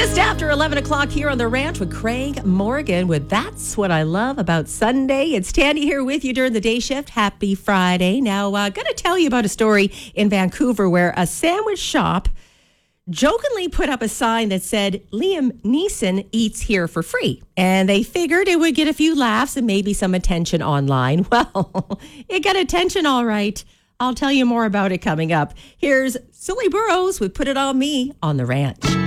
Just after 11 o'clock here on The Ranch with Craig Morgan with That's What I Love About Sunday. It's Tandy here with you during the day shift. Happy Friday. Now, going to tell you about a story in Vancouver where a sandwich shop jokingly put up a sign that said, Liam Neeson eats here for free. And they figured it would get a few laughs and maybe some attention online. Well, it got attention all right. I'll tell you more about it coming up. Here's Silly Burrows with Put It On Me on The Ranch.